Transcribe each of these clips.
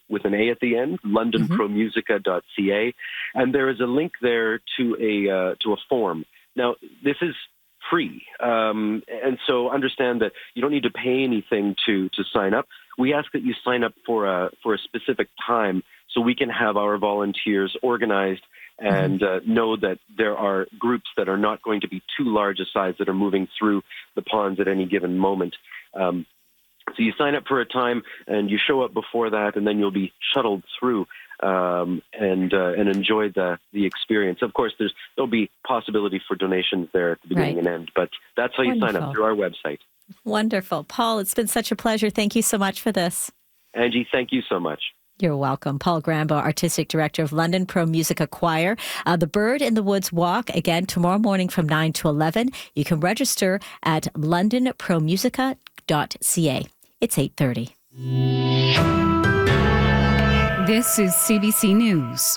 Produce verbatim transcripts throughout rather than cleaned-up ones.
with an A at the end, london pro musica dot c a, and there is a link there to a uh, to a form. Now, this is free, um, and so understand that you don't need to pay anything to to sign up. We ask that you sign up for a for a specific time so we can have our volunteers organized and uh, know that there are groups that are not going to be too large a size that are moving through the ponds at any given moment. Um, so you sign up for a time and you show up before that, and then you'll be shuttled through um, and uh, and enjoy the the experience. Of course, there's there'll be possibility for donations there at the beginning right. and end, but that's how Wonderful. you sign up, through our website. Wonderful. Paul, it's been such a pleasure. Thank you so much for this. Angie, thank you so much. You're welcome. Paul Grambo, Artistic Director of London Pro Musica Choir. Uh, the Bird in the Woods Walk, again, tomorrow morning from nine to eleven. You can register at london pro musica dot c a. It's eight thirty. This is C B C News.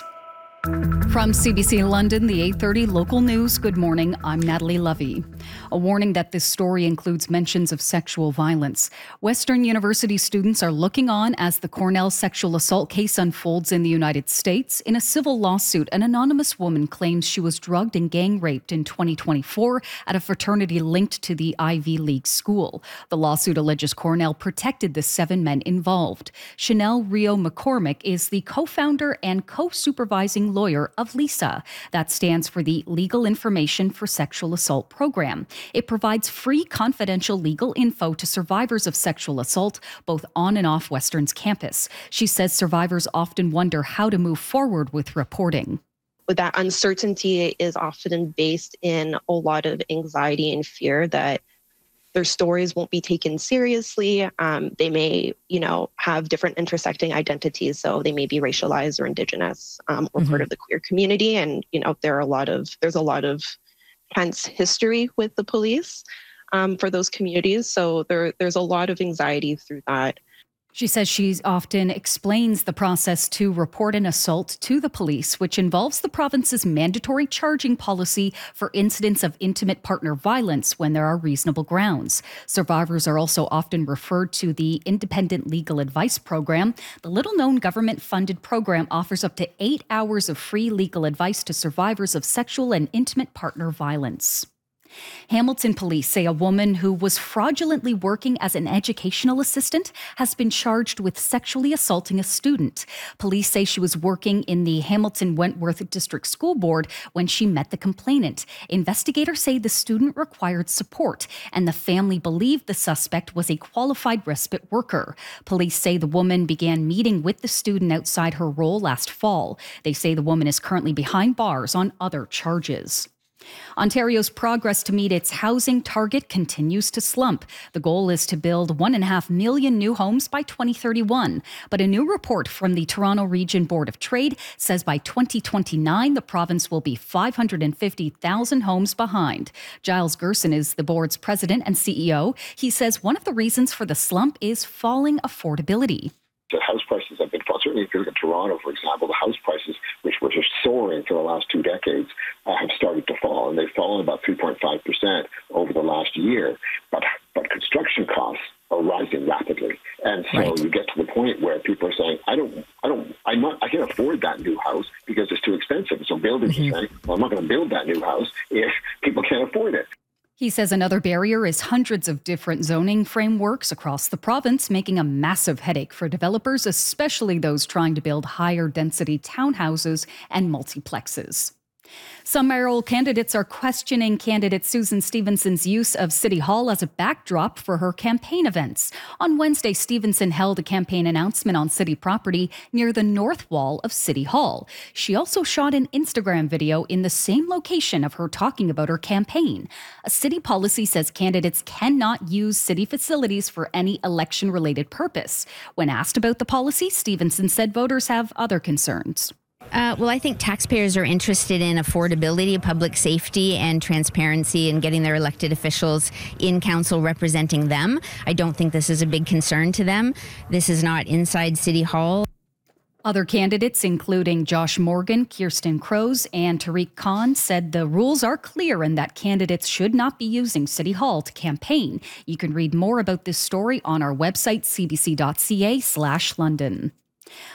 From C B C London, the eight thirty local news. Good morning, I'm Natalie Lovey. A warning that this story includes mentions of sexual violence. Western University students are looking on as the Cornell sexual assault case unfolds in the United States. In a civil lawsuit, an anonymous woman claims she was drugged and gang raped in twenty twenty-four at a fraternity linked to the Ivy League school. The lawsuit alleges Cornell protected the seven men involved. Chanel Rio McCormick is the co-founder and co-supervising lawyer of LISA. That stands for the Legal Information for Sexual Assault Program. It provides free, confidential legal info to survivors of sexual assault, both on and off Western's campus. She says survivors often wonder how to move forward with reporting. That uncertainty is often based in a lot of anxiety and fear that their stories won't be taken seriously. Um, they may, you know, have different intersecting identities. So they may be racialized or Indigenous um, or mm-hmm. part of the queer community. And, you know, there are a lot of, there's a lot of tense history with the police um, for those communities. So there, there's a lot of anxiety through that. She says she often explains the process to report an assault to the police, which involves the province's mandatory charging policy for incidents of intimate partner violence when there are reasonable grounds. Survivors are also often referred to the Independent Legal Advice Program. The little-known government-funded program offers up to eight hours of free legal advice to survivors of sexual and intimate partner violence. Hamilton police say a woman who was fraudulently working as an educational assistant has been charged with sexually assaulting a student. Police say she was working in the Hamilton Wentworth District School Board when she met the complainant. Investigators say the student required support, and the family believed the suspect was a qualified respite worker. Police say the woman began meeting with the student outside her role last fall. They say the woman is currently behind bars on other charges. Ontario's progress to meet its housing target continues to slump. The goal is to build one and a half million new homes by twenty thirty-one. But a new report from the Toronto Region Board of Trade says by twenty twenty-nine, the province will be five hundred fifty thousand homes behind. Giles Gerson is the board's president and C E O. He says one of the reasons for the slump is falling affordability. The house prices have been falling. Certainly, if you look at Toronto, for example, the house prices, which were just soaring for the last two decades, uh, have started to fall, and they've fallen about three point five percent over the last year. But but construction costs are rising rapidly, and so right. you get to the point where people are saying, "I don't, I don't, I'm not, I can't afford that new house because it's too expensive." So builders mm-hmm. are saying, "Well, I'm not going to build that new house if people can't afford it." He says another barrier is hundreds of different zoning frameworks across the province, making a massive headache for developers, especially those trying to build higher density townhouses and multiplexes. Some mayoral candidates are questioning candidate Susan Stevenson's use of City Hall as a backdrop for her campaign events. On Wednesday, Stevenson held a campaign announcement on city property near the north wall of City Hall. She also shot an Instagram video in the same location of her talking about her campaign. A city policy says candidates cannot use city facilities for any election-related purpose. When asked about the policy, Stevenson said voters have other concerns. Uh, well, I think taxpayers are interested in affordability, public safety, and transparency and getting their elected officials in council representing them. I don't think this is a big concern to them. This is not inside City Hall. Other candidates, including Josh Morgan, Kirsten Crows, and Tariq Khan, said the rules are clear and that candidates should not be using City Hall to campaign. You can read more about this story on our website, c b c dot c a slash London.